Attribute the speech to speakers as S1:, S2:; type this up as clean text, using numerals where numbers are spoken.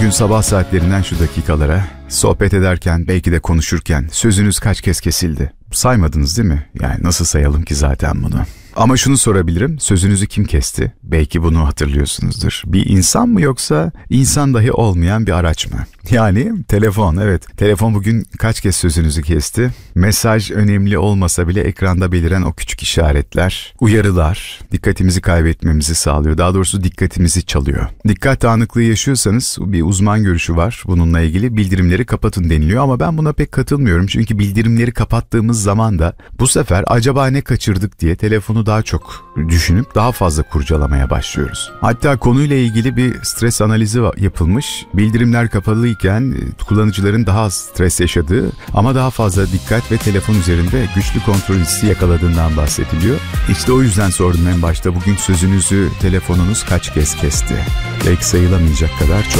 S1: Bugün sabah saatlerinden şu dakikalara, sohbet ederken, belki de konuşurken sözünüz kaç kez kesildi? Saymadınız değil mi? Yani nasıl sayalım ki zaten bunu? Ama şunu sorabilirim, sözünüzü kim kesti? Belki bunu hatırlıyorsunuzdur. Bir insan mı yoksa insan dahi olmayan bir araç mı? Yani telefon, evet. Telefon bugün kaç kez sözünüzü kesti? Mesaj önemli olmasa bile ekranda beliren o küçük işaretler, uyarılar dikkatimizi kaybetmemizi sağlıyor. Daha doğrusu dikkatimizi çalıyor. Dikkat dağınıklığı yaşıyorsanız bir uzman görüşü var bununla ilgili. Bildirimleri kapatın deniliyor ama ben buna pek katılmıyorum. Çünkü bildirimleri kapattığımız zaman da bu sefer acaba ne kaçırdık diye telefonu daha çok düşünüp daha fazla kurcalamaya başlıyoruz. Hatta konuyla ilgili bir stres analizi yapılmış. Bildirimler kapalıyken kullanıcıların daha az stres yaşadığı ama daha fazla dikkat ve telefon üzerinde güçlü kontrol hissi yakaladığından bahsediliyor. İşte o yüzden sordum en başta, bugün sözünüzü telefonunuz kaç kez kesti? Belki sayılamayacak kadar çok.